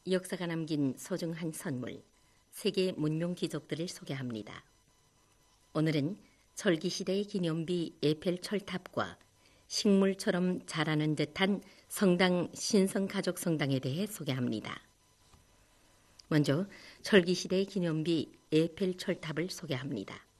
역사가 남긴 소중한 선물, 세계 문명 기적들을 소개합니다. 오늘은 철기시대의 기념비 에펠 철탑과 식물처럼 자라는 듯한 성당 신성가족 성당에 대해 소개합니다. 먼저 철기시대의 기념비 에펠 철탑을 소개합니다.